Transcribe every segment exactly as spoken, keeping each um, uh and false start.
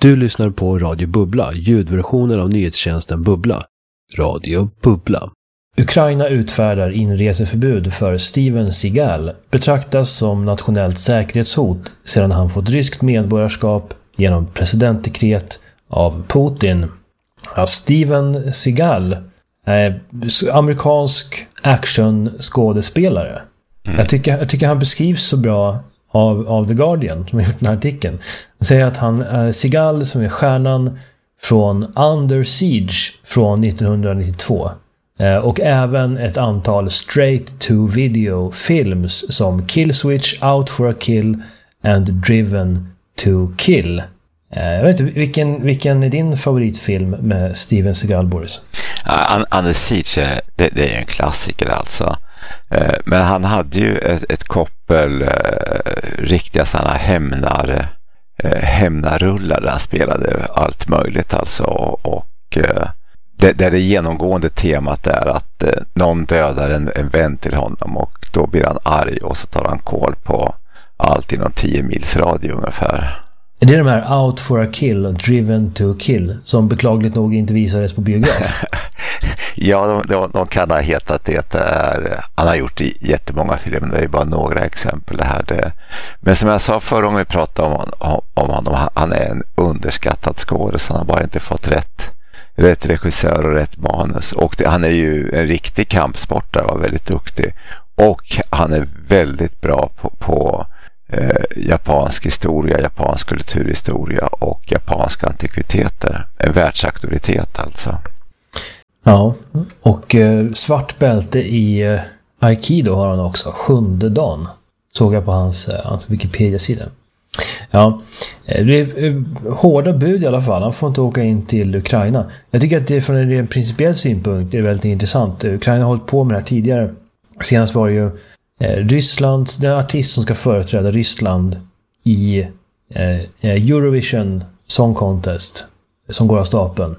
Du lyssnar på Radio Bubbla, ljudversionen av nyhetstjänsten Bubbla. Radio Bubbla. Ukraina utfärdar inreseförbud för Steven Seagal, betraktas som nationellt säkerhetshot sedan han fått ryskt medborgarskap genom presidentdekret av Putin. Ja, Steven Seagal är amerikansk actionskådespelare. Mm. Jag, tycker, jag tycker han beskrivs så bra av, av The Guardian som har gjort den här artikeln. Han säger att han är Seagal som är stjärnan från Under Siege från nittonhundranittiotvå. Och även ett antal straight-to-video films som Kill Switch, Out for a Kill and Driven to Kill. Jag vet inte, vilken, vilken är din favoritfilm med Steven Seagal, Boris? Ja, Under Siege, det, det är en klassiker alltså. Men han hade ju ett, ett koppel riktiga sådana hämnar, hämnarrullar där han spelade allt möjligt alltså. Och det, det, det genomgående temat är att någon dödar en, en vän till honom och då blir han arg och så tar han koll på allt inom tio mils radio ungefär. Är det de här Out for a Kill och Driven to Kill som beklagligt nog inte visades på biograf? Ja, de, de, de kan ha hetat det. det är, han har gjort i jättemånga filmer, det är bara några exempel det här. Det. Men som jag sa förra gången vi pratade om, om, om honom, han är en underskattad skådespelare. Han har bara inte fått rätt, rätt regissör och rätt manus. Och det, han är ju en riktig kampsportare, var väldigt duktig. Och han är väldigt bra på, på eh, japansk historia, japansk kulturhistoria och japanska antikviteter. En världsauktoritet alltså. Ja, och eh, svart bälte i eh, Aikido har han också, sjunde dagen. Såg jag på hans, eh, hans Wikipedia-sida. Ja, eh, det är eh, hårda bud i alla fall. Han får inte åka in till Ukraina. Jag tycker att det från en, en principiell synpunkt är väldigt intressant. Ukraina har hållit på med det här tidigare. Senast var det ju eh, Ryssland, den artist som ska företräda Ryssland i eh, Eurovision Song Contest som går av stapeln.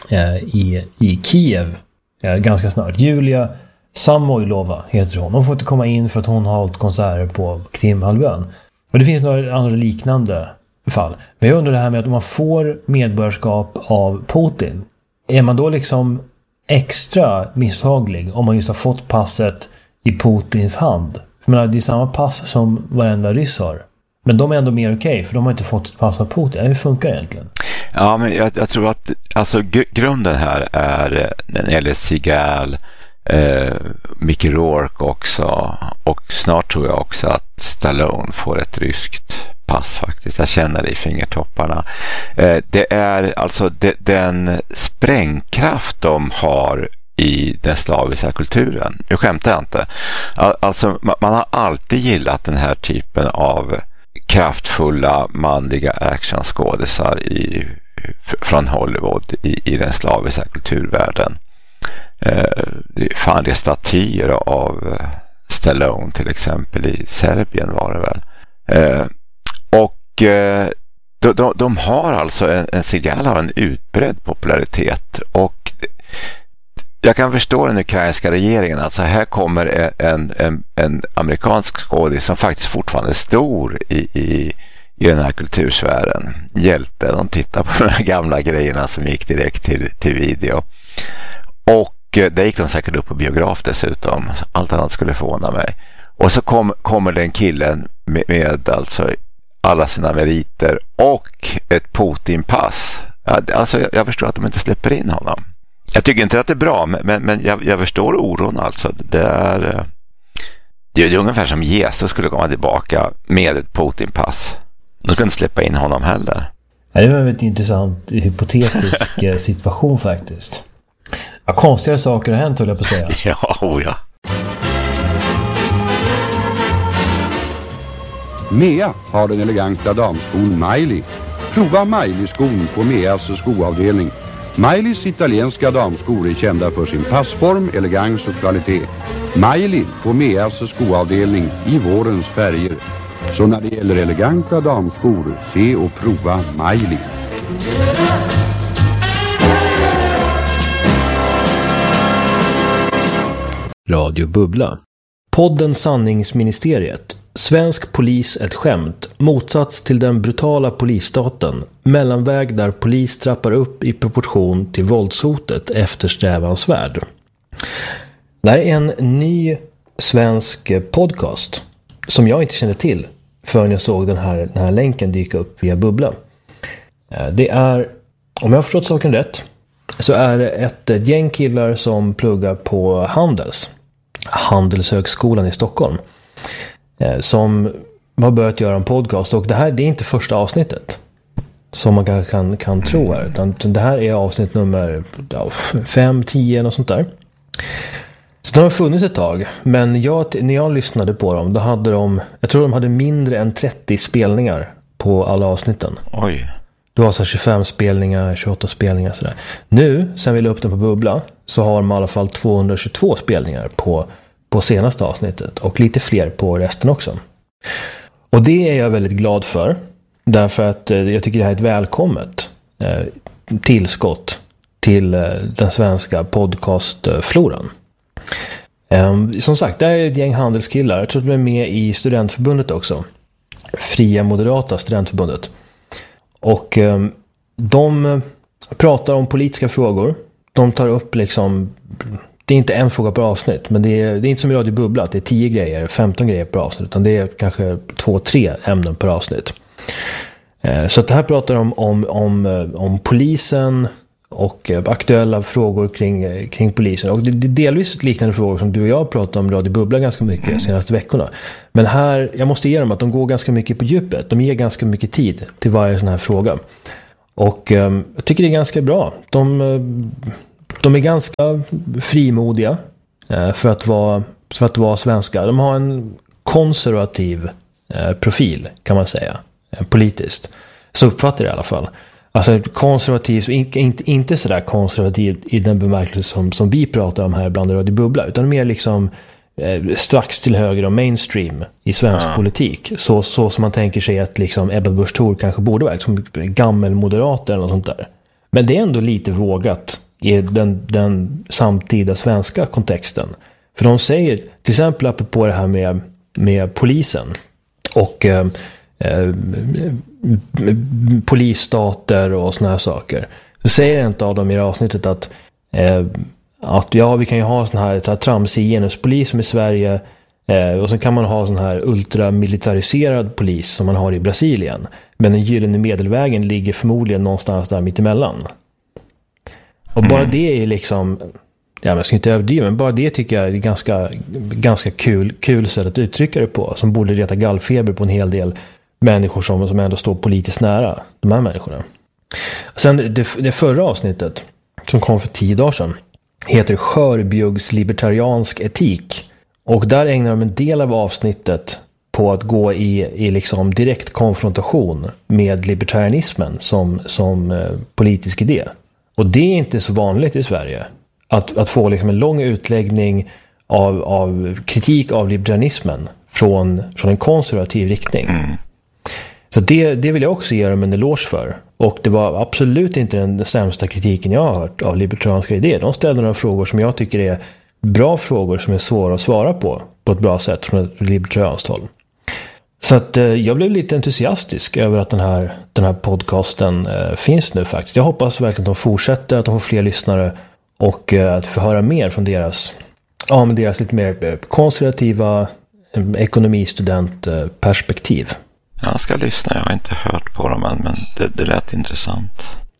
I, i Kiev ganska snart. Julia Samoilova heter hon. Hon får inte komma in för att hon har hållit konserter på Krimhalvön. Och det finns några andra liknande fall. Men jag undrar det här med att om man får medborgarskap av Putin, är man då liksom extra misshaglig om man just har fått passet i Putins hand? För man, det är samma pass som varenda ryss har. Men de är ändå mer okej, för de har inte fått ett pass av Putin. Hur funkar det egentligen? Ja, men jag, jag tror att alltså, gr- grunden här är när det gäller Seagal, eh, Mickey Rourke också, och snart tror jag också att Stallone får ett ryskt pass faktiskt. Jag känner det i fingertopparna. Eh, det är alltså de, den sprängkraft de har i den slaviska kulturen. Jag skämtar inte. Alltså, man, man har alltid gillat den här typen av kraftfulla manliga actionskådisar i från Hollywood i, i den slaviska kulturvärlden. Eh, fan, det är statyer av Stallone till exempel i Serbien var det väl. Eh, och eh, de, de, de har alltså en, en Seagal har en utbredd popularitet och jag kan förstå den ukrainska regeringen. Alltså här kommer en, en, en amerikansk skådis som faktiskt fortfarande är stor i, i, i den här kultursfären. Hjälte, de tittar på de här gamla grejerna som gick direkt till, till video. Och det gick de säkert upp på biograf dessutom. Allt annat skulle förvåna mig. Och så kom, kommer den killen med, med alltså alla sina meriter och ett Putin-pass. Alltså jag, jag förstår att de inte släpper in honom. Jag tycker inte att det är bra, men, men jag, jag förstår oron alltså. Det är, det är ungefär som Jesus skulle komma tillbaka med ett Putin-pass. De kan inte släppa in honom heller. Ja, det var en väldigt intressant hypotetisk situation faktiskt. Ja, konstigare saker har hänt, höll jag på att säga. Ja, oh ja. Mea har den eleganta damskon Miley. Prova Miley-skon på Meas skoavdelning. Mileys italienska damskor är kända för sin passform, elegans och kvalitet. Miley på Meas skoavdelning i vårens färger. Så när det gäller eleganta damskor, se och prova Miley. Radio Bubbla. Podden Sanningsministeriet. Svensk polis ett skämt. Motsats till den brutala polisstaten. Mellanväg där polis trappar upp i proportion till våldshotet eftersträvansvärd. Det här är en ny svensk podcast som jag inte kände till förrän jag såg den här, den här länken dyka upp via Bubbla. Det är, om jag har förstått saken rätt, så är det ett gäng killar som pluggar på Handels, Handelshögskolan i Stockholm, som har börjat göra en podcast. Och det här det är inte första avsnittet som man kanske kan, kan tro här, utan det här är avsnitt nummer fem, tio och sånt där. Så de har funnits ett tag, men jag, när jag lyssnade på dem, då hade de, jag tror de hade mindre än trettio spelningar på alla avsnitten. Oj. Det var så tjugofem spelningar, tjugoåtta spelningar sådär. Nu, sen vi la upp den på Bubbla, så har de i alla fall tvåhundratjugotvå spelningar på, på senaste avsnittet. Och lite fler på resten också. Och det är jag väldigt glad för. Därför att eh, jag tycker det här är ett välkommet eh, tillskott till eh, den svenska podcastfloran. Eh, som sagt, där är ett gäng handelskillar. Jag tror att de är med i studentförbundet också. Fria Moderata studentförbundet. Och eh, de pratar om politiska frågor. De tar upp liksom, det är inte en fråga per avsnitt, men det är, det är inte som i Radio Bubbla att det är tio grejer, femton grejer per avsnitt, utan det är kanske två, tre ämnen per avsnitt. Eh, så att det här pratar om, om, om, om polisen och eh, aktuella frågor kring, kring polisen. Och det, det är delvis liknande frågor som du och jag pratar om Radio Bubbla ganska mycket de senaste veckorna. Men här, jag måste ge dem att de går ganska mycket på djupet. De ger ganska mycket tid till varje sån här fråga. Och eh, jag tycker det är ganska bra. De, de är ganska frimodiga eh, för, att vara, för att vara svenska. De har en konservativ eh, profil, kan man säga. Eh, politiskt. Så uppfattar det i alla fall. Alltså konservativ, inte, inte, inte sådär konservativ i den bemärkelse som, som vi pratar om här bland Radio Bubbla, utan mer liksom eh, strax till höger om mainstream i svensk ja. politik. Så, så som man tänker sig att liksom Ebba Busch Thor kanske borde vara, som gammel moderat eller något sånt där. Men det är ändå lite vågat i den, den samtida svenska kontexten. För de säger, till exempel apropå det här med, med polisen och eh, eh, polisstater och såna här saker, så säger inte av dem i det avsnittet att eh, att ja, vi kan ju ha sån här, så här tramsig genuspolis som i Sverige, eh, och så kan man ha sån här ultramilitariserad polis som man har i Brasilien, men den gyllene medelvägen ligger förmodligen någonstans där mitt emellan. Och bara det är liksom, ja, jag ska inte överdriva, men bara det tycker jag är ganska, ganska kul, kul sätt att uttrycka det på, som borde reta gallfeber på en hel del människor som, som ändå står politiskt nära de här människorna. Sen det, det förra avsnittet som kom för tio dagar sedan heter Skörbjuggs libertariansk etik, och där ägnar de en del av avsnittet på att gå i, i liksom direkt konfrontation med libertarianismen som, som eh, politisk idé. Och det är inte så vanligt i Sverige att, att få liksom en lång utläggning av, av kritik av libertarianismen från, från en konservativ riktning. Mm. Så det, det vill jag också ge dem en eloge för. Och det var absolut inte den sämsta kritiken jag har hört av libertarianska idéer. De ställde några frågor som jag tycker är bra frågor, som är svåra att svara på på ett bra sätt från ett libertarianskt håll. Så att eh, jag blev lite entusiastisk över att den här, den här podcasten eh, finns nu faktiskt. Jag hoppas verkligen att de fortsätter, att de får fler lyssnare och eh, att få höra mer från deras, ja, men deras lite mer konservativa eh, ekonomistudentperspektiv. Jag ska lyssna, jag har inte hört på dem än, men det, det är rätt intressant.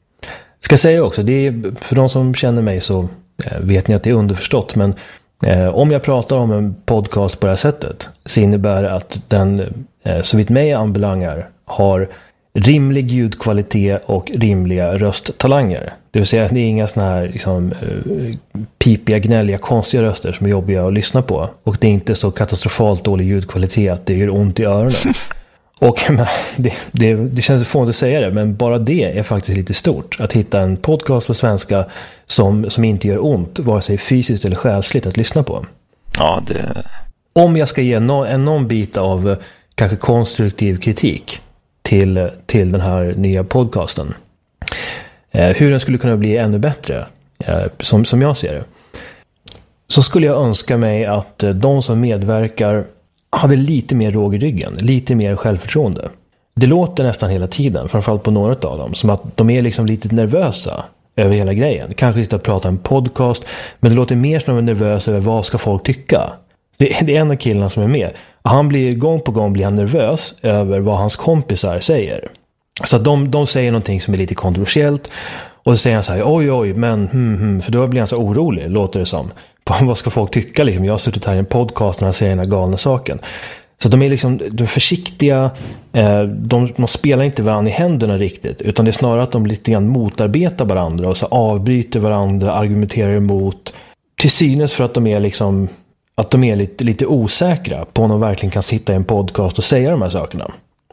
Ska säga också, det är, för de som känner mig så eh, vet ni att det är underförstått, men eh, om jag pratar om en podcast på det här sättet så innebär det att den, eh, så vitt mig anbelangar, har rimlig ljudkvalitet och rimliga rösttalanger. Det vill säga att det är inga såna här liksom, eh, pipiga, gnälliga, konstiga röster som är jobbiga att lyssna på, och det är inte så katastrofalt dålig ljudkvalitet att det gör ont i öronen. Och det, det, det känns fånigt att säga det, men bara det är faktiskt lite stort. Att hitta en podcast på svenska som, som inte gör ont, vare sig fysiskt eller själsligt, att lyssna på. Ja, det... Om jag ska ge no, en någon bit av kanske konstruktiv kritik till, till den här nya podcasten. Eh, hur den skulle kunna bli ännu bättre, eh, som, som jag ser det. så skulle jag önska mig att de som medverkar hade lite mer råg i ryggen, lite mer självförtroende. Det låter nästan hela tiden, framförallt på några av dem, som att de är liksom lite nervösa över hela grejen. Kanske sitta och prata en podcast, men det låter mer som att de är nervösa över vad ska folk tycka. Det, det är en av killarna som är med. Han blir gång på gång blir han nervös över vad hans kompisar säger. Så att de, de säger någonting som är lite kontroversiellt, och så säger han så här, oj oj, men hmm, hmm, för då blir han så orolig, låter det som. Vad ska folk tycka liksom? Jag har suttit här i en podcast när han säger den här galna saken. Så de är liksom de är försiktiga, de, de spelar inte varandra i händerna riktigt, utan det är snarare att de lite grann motarbetar varandra och så avbryter varandra, argumenterar emot, till synes för att de är liksom att de är lite, lite osäkra på om de verkligen kan sitta i en podcast och säga de här sakerna.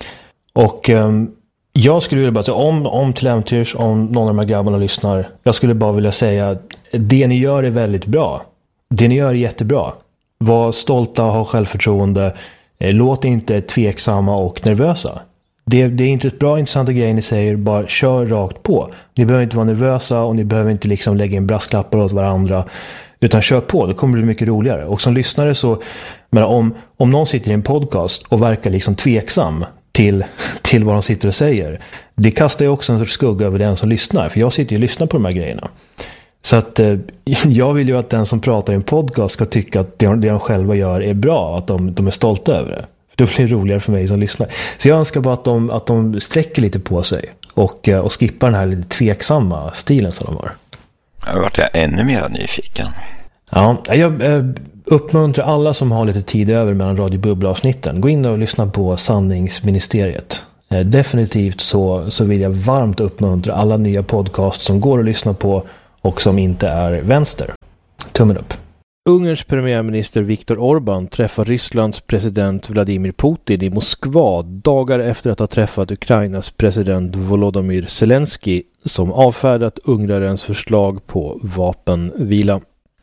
Och um, jag skulle vilja bara säga, om, om till äventyrs, om någon av de här grabbarna lyssnar, jag skulle bara vilja säga att det ni gör är väldigt bra. Det ni gör är jättebra. Var stolta och ha självförtroende. Låt inte tveksamma och nervösa. Det, det är inte ett bra intressanta grej ni säger, bara kör rakt på. Ni behöver inte vara nervösa och ni behöver inte liksom lägga in brasklappar åt varandra, utan kör på, det kommer bli mycket roligare. Och som lyssnare så, men om, om någon sitter i en podcast och verkar liksom tveksam till, till vad de sitter och säger, det kastar ju också en sorts skugga över den som lyssnar, för jag sitter ju och lyssnar på de här grejerna. Så att eh, jag vill ju att den som pratar i en podcast ska tycka att det, det de själva gör är bra, att de, de är stolta över det. För det blir roligare för mig som lyssnar. Så jag önskar bara att de, att de sträcker lite på sig och, och skippar den här lite tveksamma stilen som de har. Jag vart jag ännu mer nyfiken. Ja, jag eh, uppmuntrar alla som har lite tid över mellan Radio Bubbla-avsnitten. Gå in och lyssna på Sanningsministeriet. Eh, definitivt så, så vill jag varmt uppmuntra alla nya podcasts som går att lyssna på och som inte är vänster. Tummen upp. Ungerns premiärminister Viktor Orbán träffar Rysslands president Vladimir Putin i Moskva dagar efter att ha träffat Ukrainas president Volodymyr Zelensky, som avfärdat ungrarens förslag på vapenvila.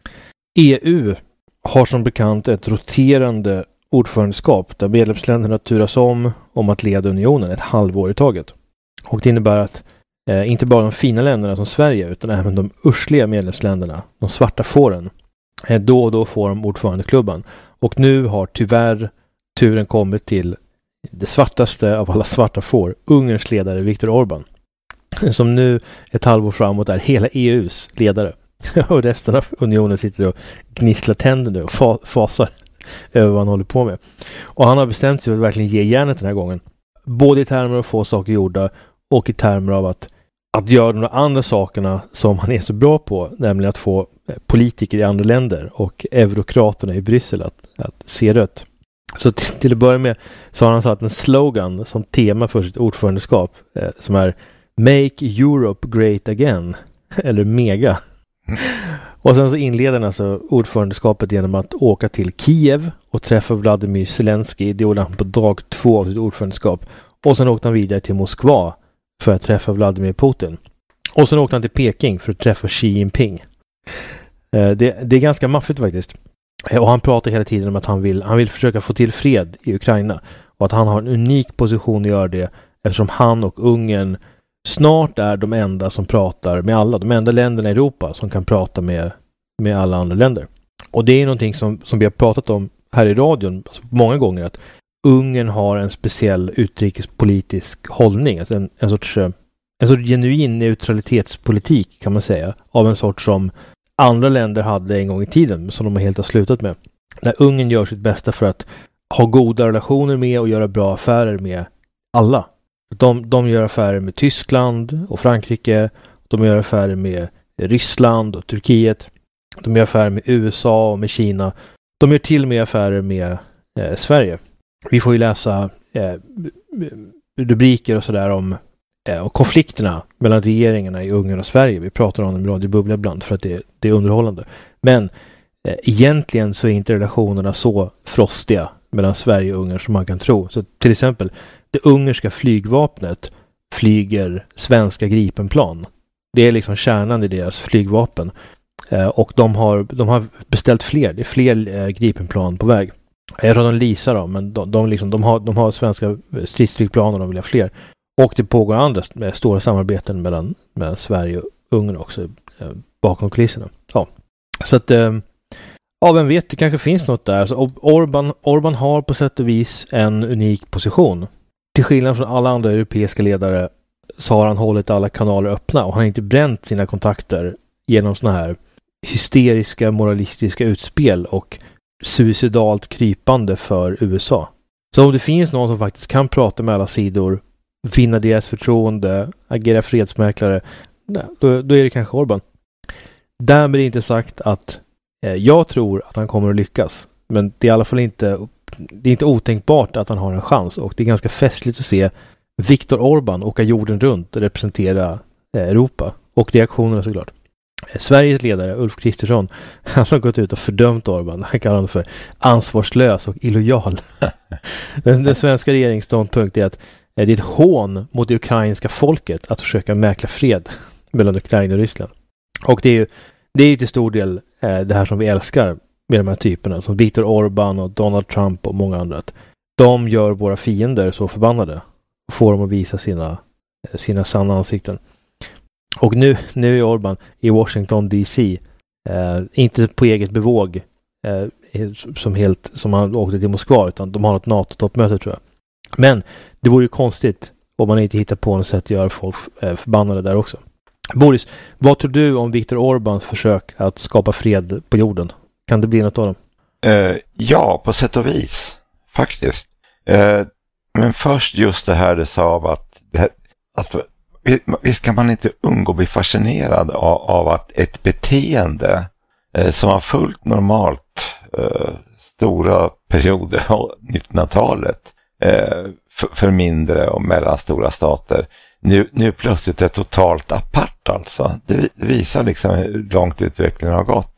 E U har som bekant ett roterande ordförandeskap där medlemsländerna turas om om att leda unionen ett halvår i taget. Och det innebär att eh, inte bara de fina länderna som Sverige, utan även de ursliga medlemsländerna, de svarta fåren, eh, då och då får de ordförandeklubban. Och nu har tyvärr turen kommit till det svartaste av alla svarta får, Ungerns ledare Viktor Orbán, som nu ett halvår framåt är hela E U:s ledare. Och resten av unionen sitter och gnisslar tänderna och fa- fasar över vad han håller på med. Och han har bestämt sig för att verkligen ge järnet den här gången. Både i termer av att få saker gjorda och i termer av att, att göra de andra sakerna som han är så bra på, nämligen att få politiker i andra länder och eurokraterna i Bryssel att, att se rött. Så t- till att börja med så har han satt en slogan som tema för sitt ordförandeskap eh, som är Make Europe Great Again, eller mega. Mm. Och sen så inleder han alltså ordförandeskapet genom att åka till Kiev och träffa Vladimir Zelensky. Det gjorde han på dag två av sitt ordförandeskap. Och sen åkte han vidare till Moskva för att träffa Vladimir Putin. Och sen åkte han till Peking för att träffa Xi Jinping. Det, det är ganska maffigt faktiskt. Och han pratar hela tiden om att han vill, han vill försöka få till fred i Ukraina. Och att han har en unik position att göra det, eftersom han och Ungern snart är de enda som pratar med alla. De enda länderna i Europa som kan prata med, med alla andra länder. Och det är någonting som, som vi har pratat om här i radion alltså många gånger. Att Ungern har en speciell utrikespolitisk hållning. Alltså en, en, sorts, en sorts genuin neutralitetspolitik kan man säga. Av en sort som andra länder hade en gång i tiden. Som de helt har slutat med. När Ungern gör sitt bästa för att ha goda relationer med och göra bra affärer med alla. De, de gör affärer med Tyskland och Frankrike. De gör affärer med Ryssland och Turkiet. De gör affärer med U S A och med Kina. De gör till och med affärer med eh, Sverige. Vi får ju läsa eh, rubriker och sådär om eh, och konflikterna mellan regeringarna i Ungern och Sverige. Vi pratar om dem i Radio Bubbla ibland för att det, det är underhållande. Men eh, egentligen så är inte relationerna så frostiga mellan Sverige och Ungern som man kan tro. Så till exempel det ungerska flygvapnet flyger svenska Gripenplan. Det är liksom kärnan i deras flygvapen. Eh, och de har, de har beställt fler. Det är fler eh, Gripenplan på väg. Jag tror de leasar dem, men de, de, liksom, de, har, de har svenska stridsflygplan och de vill ha fler. Och det pågår andra eh, stora samarbeten mellan, mellan Sverige och Ungern också eh, bakom kulisserna. Ja. Så att eh, Ja, vem vet, det kanske finns något där. Så Orban, Orban har på sätt och vis en unik position. Till skillnad från alla andra europeiska ledare så har han hållit alla kanaler öppna och han har inte bränt sina kontakter genom såna här hysteriska, moralistiska utspel och suicidalt krypande för U S A. Så om det finns någon som faktiskt kan prata med alla sidor, vinna deras förtroende, agera fredsmäklare, då, då är det kanske Orban. Därmed är det inte sagt att eh, jag tror att han kommer att lyckas. Men det är i alla fall inte, det är inte otänkbart att han har en chans. Och det är ganska festligt att se Viktor Orban åka jorden runt och representera eh, Europa. Och reaktionerna såklart. Eh, Sveriges ledare Ulf Kristersson, han har gått ut och fördömt Orban. Han kallar honom för ansvarslös och illojal. den, den svenska regeringsståndpunkt är att eh, det är ett hån mot det ukrainska folket att försöka mäkla fred mellan Ukraina och Ryssland. Och det är ju det är till stor del eh, det här som vi älskar med de här typerna som Viktor Orban och Donald Trump och många andra. De gör våra fiender så förbannade och får dem att visa sina, sina sanna ansikten. Och nu, nu är Orban i Washington D C eh, inte på eget bevåg eh, som, helt, som han åkte till Moskva, utan de har ett NATO-toppmöte tror jag. Men det vore ju konstigt om man inte hittar på en sätt att göra folk eh, förbannade där också. Boris, vad tror du om Viktor Orbans försök att skapa fred på jorden? Kan det bli något av dem? Uh, ja, på sätt och vis. Faktiskt. Uh, men först just det här det sa av att, att visst kan man inte undgå att bli fascinerad av, av att ett beteende uh, som var fullt normalt uh, stora perioder av nittonhundratalet uh, för, för mindre och mellanstora stater Nu, nu plötsligt är totalt apart alltså. Det visar liksom hur långt utvecklingen har gått.